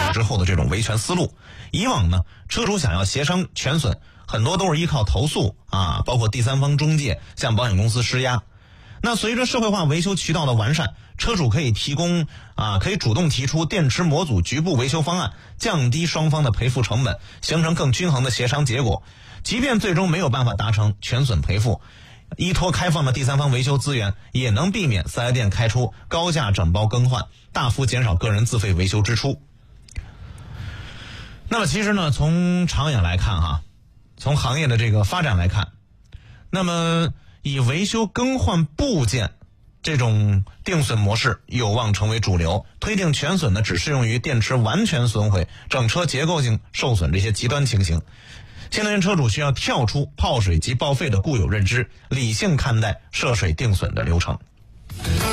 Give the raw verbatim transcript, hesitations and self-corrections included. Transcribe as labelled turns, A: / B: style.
A: 代之后的这种维权思路。以往呢，车主想要协商全损，很多都是依靠投诉啊，包括第三方中介向保险公司施压。那随着社会化维修渠道的完善，车主可以提供啊，可以主动提出电池模组局部维修方案，降低双方的赔付成本，形成更均衡的协商结果。即便最终没有办法达成全损赔付，依托开放的第三方维修资源，也能避免四 S 店开出高价整包更换，大幅减少个人自费维修支出。那么其实呢，从长远来看哈，从行业的这个发展来看，那么以维修更换部件这种定损模式有望成为主流，推定全损呢只适用于电池完全损毁、整车结构性受损这些极端情形。新能源车主需要跳出泡水及报废的固有认知，理性看待涉水定损的流程。